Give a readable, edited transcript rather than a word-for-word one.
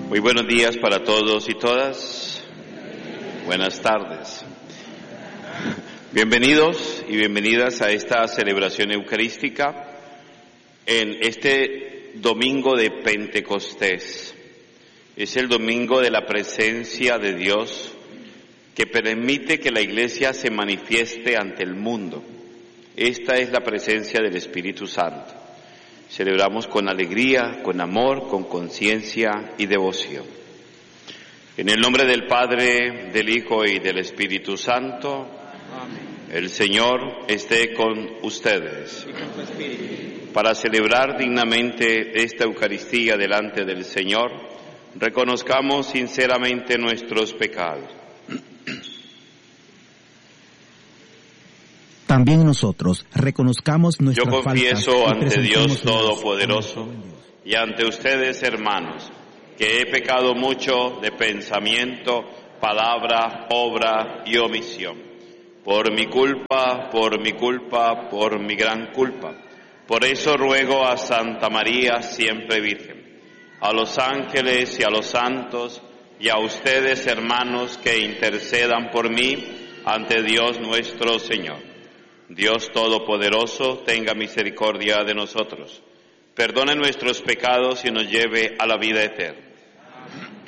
Muy buenos días para todos y todas. Buenas tardes. Bienvenidos y bienvenidas a esta celebración eucarística en este domingo de Pentecostés. Es el domingo de la presencia de Dios que permite que la Iglesia se manifieste ante el mundo. Esta es la presencia del Espíritu Santo. Celebramos con alegría, con amor, con conciencia y devoción. En el nombre del Padre, del Hijo y del Espíritu Santo, amén. El Señor esté con ustedes. Y con tu espíritu. Para celebrar dignamente esta Eucaristía delante del Señor, reconozcamos sinceramente nuestros pecados. También nosotros reconozcamos nuestras faltas. Yo confieso ante Dios Todopoderoso y ante ustedes, hermanos, que he pecado mucho de pensamiento, palabra, obra y omisión. Por mi culpa, por mi gran culpa. Por eso ruego a Santa María, siempre Virgen, a los ángeles y a los santos, y a ustedes, hermanos, que intercedan por mí ante Dios nuestro Señor. Dios Todopoderoso, tenga misericordia de nosotros, perdone nuestros pecados y nos lleve a la vida eterna.